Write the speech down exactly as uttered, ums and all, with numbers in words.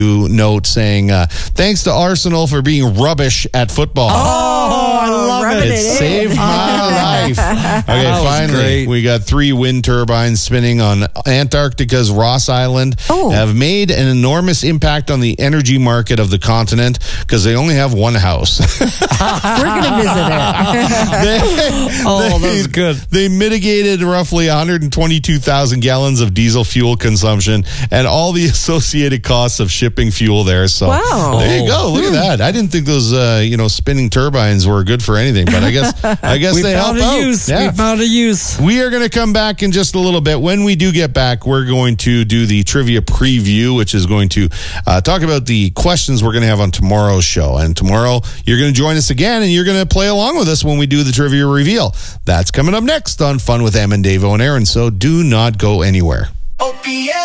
note saying, uh, thanks to Arsenal for being rubbish at football. Oh, I love rubbing it. It it saved my life. Okay, That was finally, great. we got three wind turbines spinning on Antarctica's Ross Island. Oh. Have made an enormous impact on the energy market of the continent because they only have one house. We're going to visit it. they, Oh, they- that was good. They mitigated roughly one hundred twenty-two thousand gallons of diesel fuel consumption and all the associated costs of shipping fuel there. So Wow. there you go. Look at that. I didn't think those uh, you know spinning turbines were good for anything, but I guess I guess We they found help a out. use. Yeah. We found a use. We are going to come back in just a little bit. When we do get back, we're going to do the trivia preview, which is going to uh, talk about the questions we're going to have on tomorrow's show. And tomorrow, you're going to join us again, and you're going to play along with us when we do the trivia reveal. That's coming up next on Fun with Em and Davo and Aaron, so do not go anywhere. O P S